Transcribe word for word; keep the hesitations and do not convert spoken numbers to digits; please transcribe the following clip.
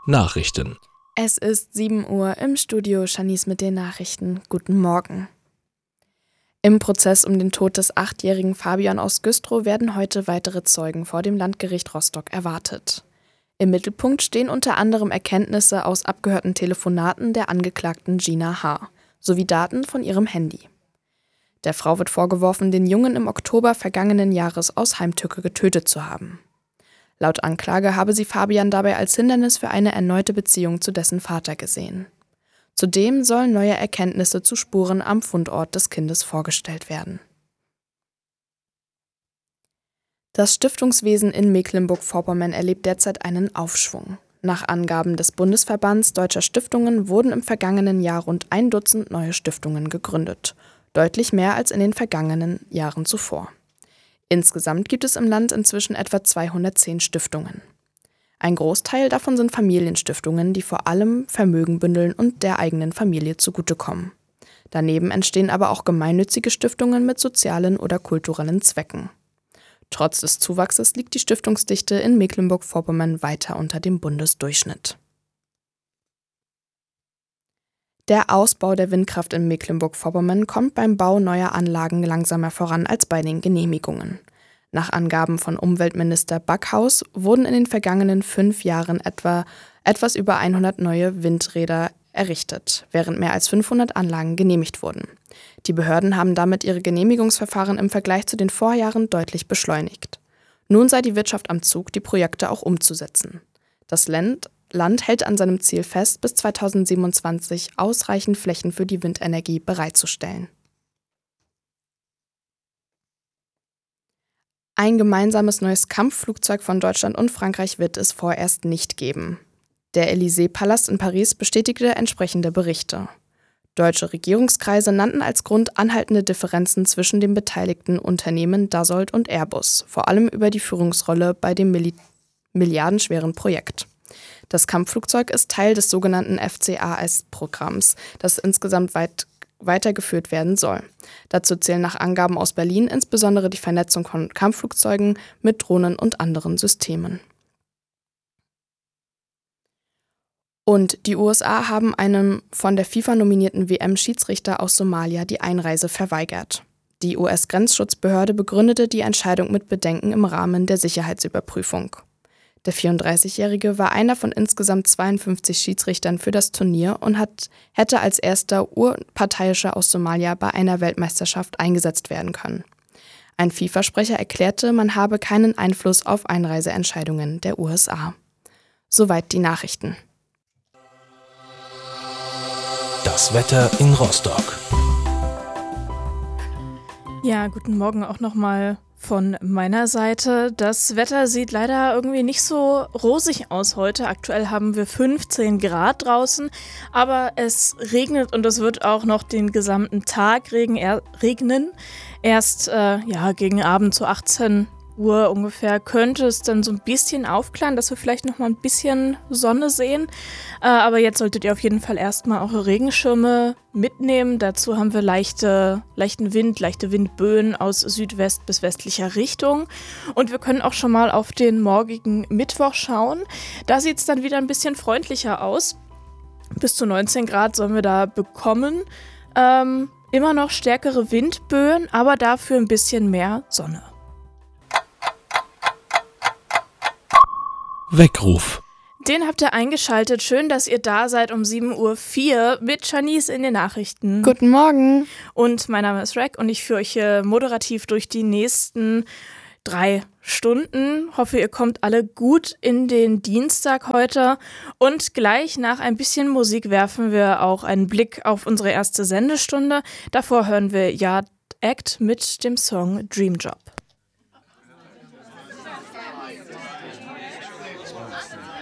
Nachrichten. Es ist sieben Uhr im Studio, Janice mit den Nachrichten. Guten Morgen. Im Prozess um den Tod des achtjährigen Fabian aus Güstrow werden heute weitere Zeugen vor dem Landgericht Rostock erwartet. Im Mittelpunkt stehen unter anderem Erkenntnisse aus abgehörten Telefonaten der Angeklagten Gina H. sowie Daten von ihrem Handy. Der Frau wird vorgeworfen, den Jungen im Oktober vergangenen Jahres aus Heimtücke getötet zu haben. Laut Anklage habe sie Fabian dabei als Hindernis für eine erneute Beziehung zu dessen Vater gesehen. Zudem sollen neue Erkenntnisse zu Spuren am Fundort des Kindes vorgestellt werden. Das Stiftungswesen in Mecklenburg-Vorpommern erlebt derzeit einen Aufschwung. Nach Angaben des Bundesverbands Deutscher Stiftungen wurden im vergangenen Jahr rund ein Dutzend neue Stiftungen gegründet. Deutlich mehr als in den vergangenen Jahren zuvor. Insgesamt gibt es im Land inzwischen etwa zweihundertzehn Stiftungen. Ein Großteil davon sind Familienstiftungen, die vor allem Vermögen bündeln und der eigenen Familie zugutekommen. Daneben entstehen aber auch gemeinnützige Stiftungen mit sozialen oder kulturellen Zwecken. Trotz des Zuwachses liegt die Stiftungsdichte in Mecklenburg-Vorpommern weiter unter dem Bundesdurchschnitt. Der Ausbau der Windkraft in Mecklenburg-Vorpommern kommt beim Bau neuer Anlagen langsamer voran als bei den Genehmigungen. Nach Angaben von Umweltminister Backhaus wurden in den vergangenen fünf Jahren etwa etwas über hundert neue Windräder errichtet, während mehr als fünfhundert Anlagen genehmigt wurden. Die Behörden haben damit ihre Genehmigungsverfahren im Vergleich zu den Vorjahren deutlich beschleunigt. Nun sei die Wirtschaft am Zug, die Projekte auch umzusetzen. Das Land Land hält an seinem Ziel fest, bis zweitausendsiebenundzwanzig ausreichend Flächen für die Windenergie bereitzustellen. Ein gemeinsames neues Kampfflugzeug von Deutschland und Frankreich wird es vorerst nicht geben. Der Élysée-Palast in Paris bestätigte entsprechende Berichte. Deutsche Regierungskreise nannten als Grund anhaltende Differenzen zwischen den beteiligten Unternehmen Dassault und Airbus, vor allem über die Führungsrolle bei dem Mil- milliardenschweren Projekt. Das Kampfflugzeug ist Teil des sogenannten F C A S-Programms, das insgesamt weit weitergeführt werden soll. Dazu zählen nach Angaben aus Berlin insbesondere die Vernetzung von Kampfflugzeugen mit Drohnen und anderen Systemen. Und die U S A haben einem von der FIFA nominierten W M-Schiedsrichter aus Somalia die Einreise verweigert. Die U S-Grenzschutzbehörde begründete die Entscheidung mit Bedenken im Rahmen der Sicherheitsüberprüfung. Der vierunddreißigjährige war einer von insgesamt zweiundfünfzig Schiedsrichtern für das Turnier und hat, hätte als erster Urparteiischer aus Somalia bei einer Weltmeisterschaft eingesetzt werden können. Ein FIFA-Sprecher erklärte, man habe keinen Einfluss auf Einreiseentscheidungen der U S A. Soweit die Nachrichten. Das Wetter in Rostock. Ja, guten Morgen auch nochmal von meiner Seite. Das Wetter sieht leider irgendwie nicht so rosig aus heute. Aktuell haben wir fünfzehn Grad draußen, aber es regnet und es wird auch noch den gesamten Tag regen, er, regnen. Erst äh, ja, gegen Abend zu achtzehn Uhr ungefähr könnte es dann so ein bisschen aufklaren, dass wir vielleicht noch mal ein bisschen Sonne sehen. Äh, aber jetzt solltet ihr auf jeden Fall erstmal eure Regenschirme mitnehmen. Dazu haben wir leichte, leichten Wind, leichte Windböen aus Südwest bis westlicher Richtung. Und wir können auch schon mal auf den morgigen Mittwoch schauen. Da sieht es dann wieder ein bisschen freundlicher aus. Bis zu neunzehn Grad sollen wir da bekommen. Ähm, immer noch stärkere Windböen, aber dafür ein bisschen mehr Sonne. Weckruf. Den habt ihr eingeschaltet. Schön, dass ihr da seid um sieben Uhr vier mit Janice in den Nachrichten. Guten Morgen. Und mein Name ist Rack und ich führe euch hier moderativ durch die nächsten drei Stunden. Hoffe, ihr kommt alle gut in den Dienstag heute. Und gleich nach ein bisschen Musik werfen wir auch einen Blick auf unsere erste Sendestunde. Davor hören wir Yard Act mit dem Song Dream Job.